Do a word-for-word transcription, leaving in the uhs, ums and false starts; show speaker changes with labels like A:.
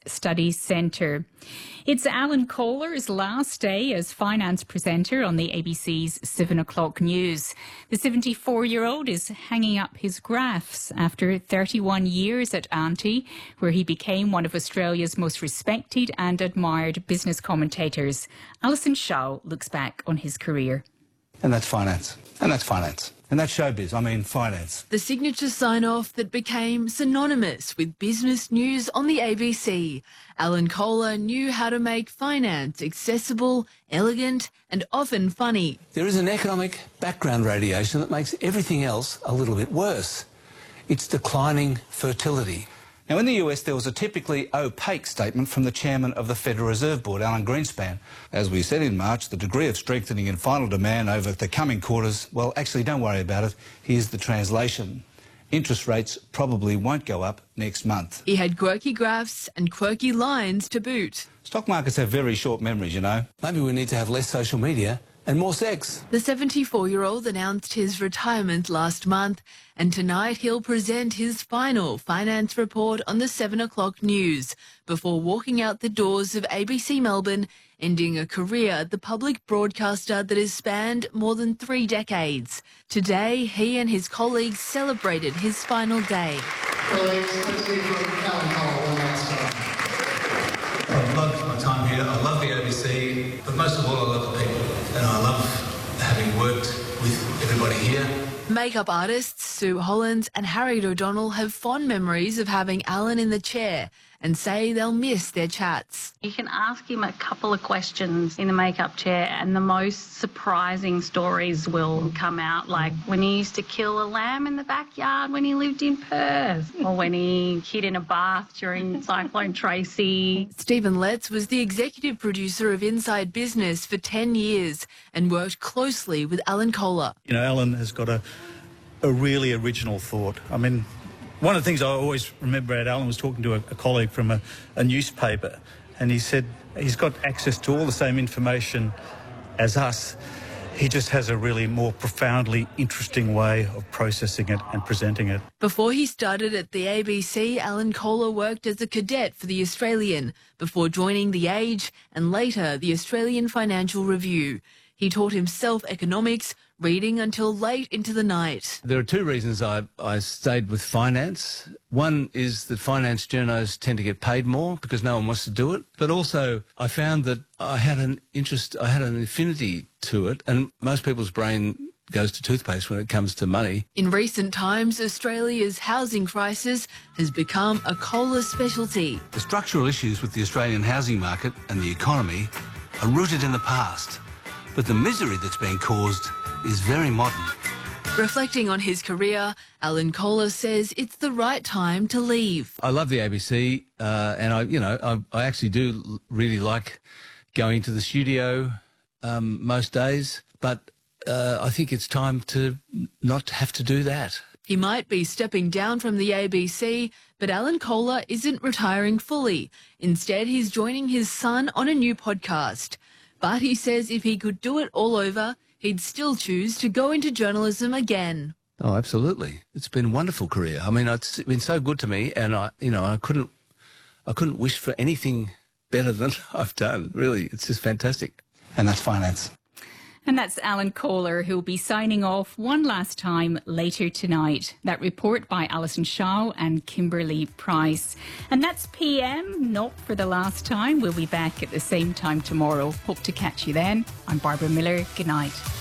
A: Studies Centre. It's Alan Kohler's last day as finance presenter on the A B C's seven o'clock news. The seventy-four-year-old is hanging up his graphs after thirty-one years at Auntie, where he became one of Australia's most respected and admired business commentators. Alison Shaw looks back on his career.
B: And that's finance. And that's finance. And that's showbiz, I mean finance.
C: The signature sign-off that became synonymous with business news on the A B C. Alan Kohler knew how to make finance accessible, elegant and often funny.
D: There is an economic background radiation that makes everything else a little bit worse. It's declining fertility.
B: Now, in the U S, there was a typically opaque statement from the chairman of the Federal Reserve Board, Alan Greenspan. As we said in March, the degree of strengthening in final demand over the coming quarters, well, actually, don't worry about it. Here's the translation. Interest rates probably won't go up next month.
C: He had quirky graphs and quirky lines to boot.
B: Stock markets have very short memories, you know.
D: Maybe we need to have less social media and more sex.
C: The seventy-four-year-old announced his retirement last month, and tonight he'll present his final finance report on the seven o'clock news before walking out the doors of A B C Melbourne, ending a career at the public broadcaster that has spanned more than three decades. Today, he and his colleagues celebrated his final day.
E: Colleagues, let's hear from Alan Kohler one last time.
F: I love my time here. I love the A B C, but most of all, I love the people. And I love having worked with everybody here.
C: Makeup artists Sue Hollins and Harriet O'Donnell have fond memories of having Alan in the chair and say they'll miss their chats.
G: You can ask him a couple of questions in the makeup chair and the most surprising stories will come out, like when he used to kill a lamb in the backyard when he lived in Perth, or when he hid in a bath during Cyclone Tracy.
C: Stephen Letts was the executive producer of Inside Business for ten years and worked closely with Alan Kohler.
H: You know, Alan has got a, a really original thought. I mean, one of the things I always remember about Alan was talking to a, a colleague from a, a newspaper, and he said he's got access to all the same information as us. He just has a really more profoundly interesting way of processing it and presenting it.
C: Before he started at the A B C, Alan Kohler worked as a cadet for The Australian before joining The Age and later the Australian Financial Review. He taught himself economics, reading until late into the night.
D: There are two reasons I, I stayed with finance. One is that finance journos tend to get paid more because no one wants to do it. But also I found that I had an interest, I had an affinity to it, and most people's brain goes to toothpaste when it comes to money.
C: In recent times, Australia's housing crisis has become a Kohler specialty.
D: The structural issues with the Australian housing market and the economy are rooted in the past, but the misery that's been caused is very modern.
C: Reflecting on his career, Alan Kohler says it's the right time to leave.
D: I love the A B C, uh, and I, you know, I, I actually do really like going to the studio um, most days, but uh, I think it's time to not have to do that.
C: He might be stepping down from the A B C, but Alan Kohler isn't retiring fully. Instead, he's joining his son on a new podcast. But he says if he could do it all over, he'd still choose to go into journalism again.
D: Oh, absolutely. It's been a wonderful career. I mean, it's been so good to me, and I, you know, I couldn't, I couldn't wish for anything better than I've done. Really, it's just fantastic.
B: And that's finance.
A: And that's Alan Kohler, who'll be signing off one last time later tonight. That report by Alison Shaw and Kimberly Price. And that's P M, not for the last time. We'll be back at the same time tomorrow. Hope to catch you then. I'm Barbara Miller. Good night.